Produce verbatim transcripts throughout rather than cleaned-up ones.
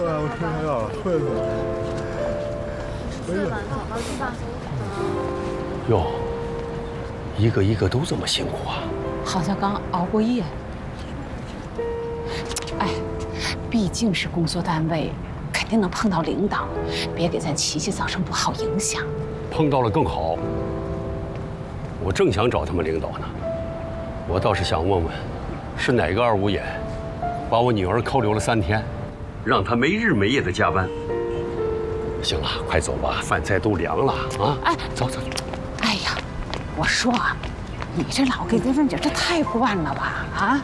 啊，我天天啊，困死了。 睡吧，早点去吧。 哟，一个一个都这么辛苦啊！ 好像刚熬过夜。哎，毕竟是工作单位，肯定能碰到领导，别给咱琪琪造成不好影响。 碰到了更好。我正想找他们领导呢，我倒是想问问，是哪个二五眼，把我女儿扣留了三天，让她没日没夜的加班。行了，快走吧，饭菜都凉了啊！ 哎， 走走。 哎呀，我说，你这老给他问这，这太惯了吧？啊！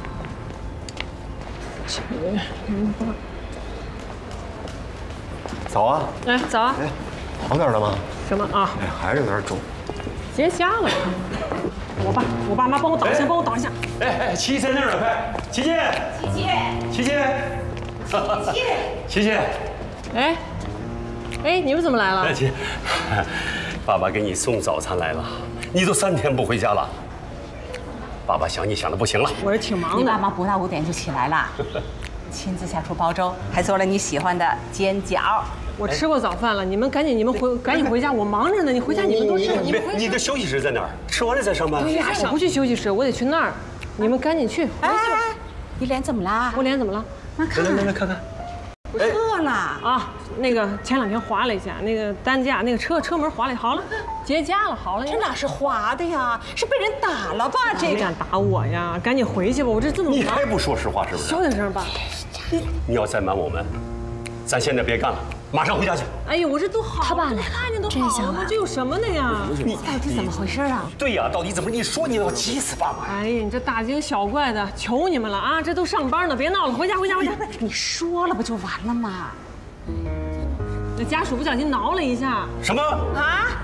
早啊！ 哎，早啊！ 哎，好点了吗？ 什么啊？ 哎，还是有点肿。 结痂了。我爸，我爸妈帮我挡一下，帮我挡一下。 哎哎，琪琪在那儿呢，快！琪琪， 琪琪， 琪琪， 琪琪， 琪琪。 哎，哎，你们怎么来了？ 琪，爸爸给你送早餐来了。你都三天不回家了，爸爸想你想的不行了。 我是挺忙的。 你爸妈不大五点就起来了，亲自下厨煲粥，还做了你喜欢的煎饺。 我吃过早饭了，你们赶紧，你们回赶紧回家，我忙着呢。你回家你们都吃。 你们你的休息室在哪儿？吃完了再上班。 对呀，我不去休息室，我得去那儿。你们赶紧去。 哎哎，你脸怎么了？ 我脸怎么了？ 妈看， 来来来看看。 饿了啊，那个前两天滑了一下，那个担架，那个车车门滑了，好了，结痂了，好了。 这哪是滑的呀？是被人打了吧？这你敢打我呀？赶紧回去吧，我这这么你还不说实话是不是？ 小点声吧。 你要再瞒我们，咱现在别干了，马上回家去。 哎呦，我这都好， 他爸来了， 看见都好了吗？这有什么的呀？ 你到底怎么回事啊？ 对呀，到底怎么？你说你要急死爸爸。 哎呀，你这大惊小怪的，求你们了啊！这都上班呢，别闹了，回家回家回家。 你说了不就完了吗？ 那家属不小心挠了一下。 什么？ 啊？